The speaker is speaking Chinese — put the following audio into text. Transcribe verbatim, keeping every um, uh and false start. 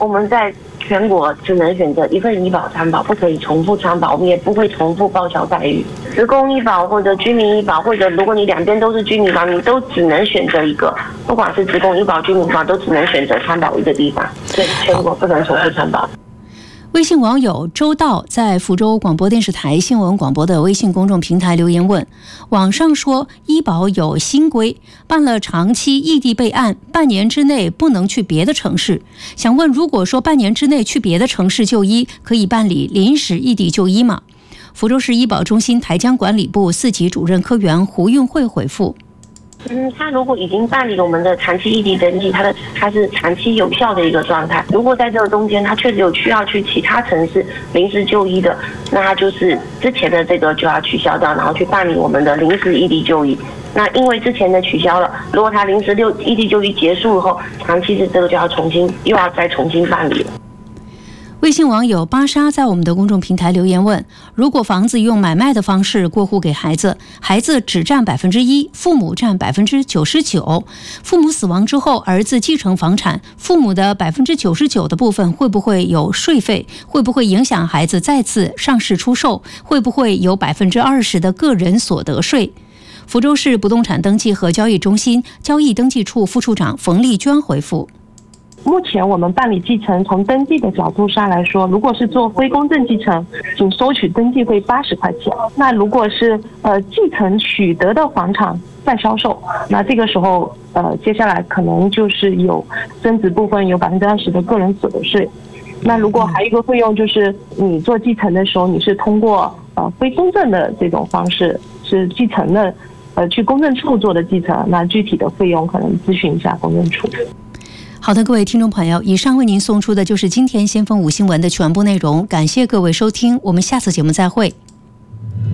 我们在全国只能选择一份医保参保，不可以重复参保，我们也不会重复报销待遇。职工医保或者居民医保，或者如果你两边都是居民保，你都只能选择一个，不管是职工医保、居民医保，都只能选择参保一个地方，所以全国不能重复参保。 微信网友周道在福州广播电视台新闻广播的微信公众平台留言问：网上说医保有新规，办了长期异地备案，半年之内不能去别的城市。想问，如果说半年之内去别的城市就医，可以办理临时异地就医吗？福州市医保中心台江管理部四级主任科员胡运慧回复： 嗯，他如果已经办理了我们的长期异地登记，他的他是长期有效的一个状态。如果在这个中间他确实有需要去其他城市临时就医的，那他就是之前的这个就要取消掉，然后去办理我们的临时异地就医。那因为之前的取消了，如果他临时六异地就医结束后，长期的这个就要重新又要再重新办理了。 微信网友巴莎在我们的公众平台留言问：如果房子用买卖的方式过户给孩子，孩子只占百分之一，父母占百分之九十九，父母死亡之后，儿子继承房产，父母的百分之九十九的部分会不会有税费？会不会影响孩子再次上市出售？会不会有百分之二十的个人所得税？福州市不动产登记和交易中心交易登记处副处长冯丽娟回复： 目前我们办理继承，从登记的角度上来说，如果是做非公证继承，仅收取登记费八十块钱。那如果是呃继承取得的房产再销售，那这个时候呃接下来可能就是有增值部分有百分之二十的个人所得税。那如果还有一个费用，就是你做继承的时候，你是通过呃非公证的这种方式是继承的，呃去公证处做的继承，那具体的费用可能咨询一下公证处。 好的，各位听众朋友，以上为您送出的就是今天先锋五新闻的全部内容，感谢各位收听，我们下次节目再会。